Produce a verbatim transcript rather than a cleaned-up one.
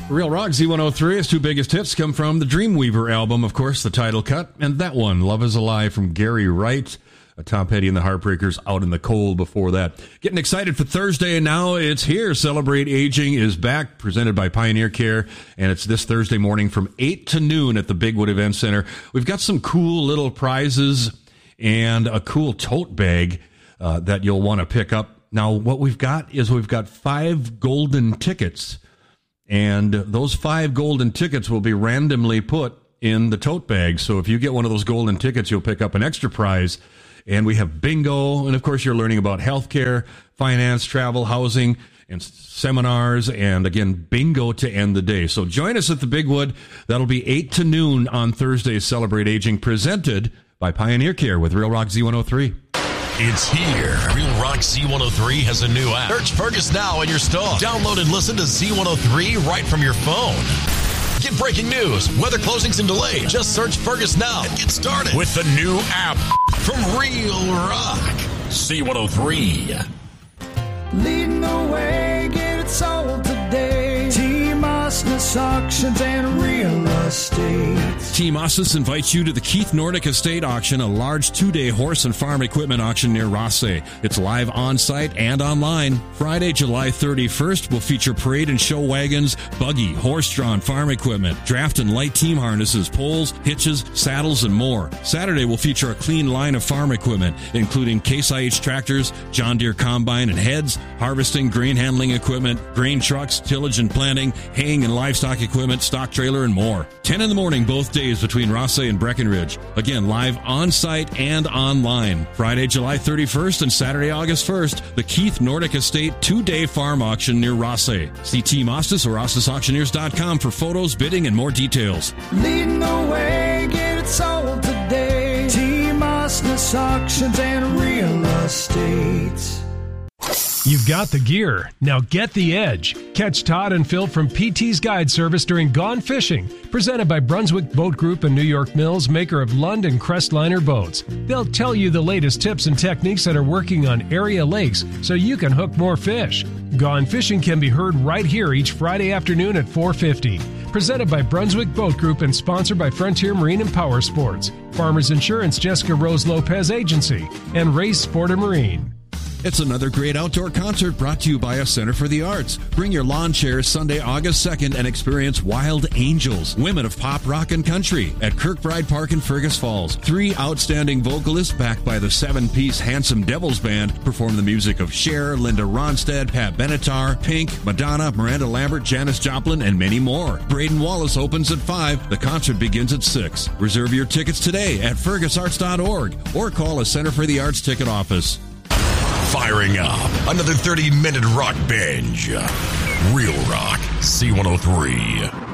Real Rock Z one oh three, his two biggest hits come from the Dreamweaver album, of course, the title cut, and that one, Love is Alive from Gary Wright. Tom Petty and the Heartbreakers, Out in the Cold before that. Getting excited for Thursday, and now it's here. Celebrate Aging is back, presented by Pioneer Care, and it's this Thursday morning from eight to noon at the Bigwood Event Center. We've got some cool little prizes and a cool tote bag uh, that you'll want to pick up. Now, what we've got is we've got five golden tickets, and those five golden tickets will be randomly put in the tote bag. So if you get one of those golden tickets, you'll pick up an extra prize. And we have bingo, and of course you're learning about healthcare, finance, travel, housing, and seminars, and again, bingo to end the day. So join us at the Bigwood. That'll be eight to noon on Thursday, Celebrate Aging, presented by Pioneer Care with Real Rock Z one oh three. It's here. Real Rock Z one oh three has a new app. Search Fergus now in your store. Download and listen to Z one oh three right from your phone. Get breaking news, weather closings and delays. Just search Fergus now and get started with the new app from Real Rock Z one oh three. Leading the way, get it sold today. Team Osnes Auctions and Real Estate. Team Osnes invites you to the Keith Nordic Estate Auction, a large two-day horse and farm equipment auction near Rothsay. It's live on-site and online. Friday, July thirty-first, will feature parade and show wagons, buggy, horse-drawn farm equipment, draft and light team harnesses, poles, hitches, saddles, and more. Saturday will feature a clean line of farm equipment, including Case I H tractors, John Deere combine and heads, harvesting, grain handling equipment, grain trucks, tillage and planting, haying and livestock equipment, stock trailer, and more. ten in the morning both days between Rothsay and Breckenridge. Again, live on-site and online. Friday, July thirty-first and Saturday, August first, the Keith Nordic Estate two-day farm auction near Rothsay. See Team Osnes or Osnes Auctioneers dot com for photos, bidding, and more details. Leading the way, get it sold today. Team Osnes Auctions and Real Estate. You've got the gear. Now get the edge. Catch Todd and Phil from P T's Guide Service during Gone Fishing, presented by Brunswick Boat Group and New York Mills, maker of Lund and Crestliner boats. They'll tell you the latest tips and techniques that are working on area lakes so you can hook more fish. Gone Fishing can be heard right here each Friday afternoon at four fifty. Presented by Brunswick Boat Group and sponsored by Frontier Marine and Power Sports, Farmers Insurance, Jessica Rose Lopez Agency, and Race Sport and Marine. It's another great outdoor concert brought to you by a Center for the Arts. Bring your lawn chairs Sunday, August second and experience Wild Angels, women of pop, rock, and country at Kirkbride Park in Fergus Falls. Three outstanding vocalists backed by the seven-piece Handsome Devils Band perform the music of Cher, Linda Ronstadt, Pat Benatar, Pink, Madonna, Miranda Lambert, Janis Joplin, and many more. Braden Wallace opens at five. The concert begins at six. Reserve your tickets today at fergus arts dot org or call a Center for the Arts ticket office. Firing up another thirty-minute rock binge. Real Rock Z one oh three.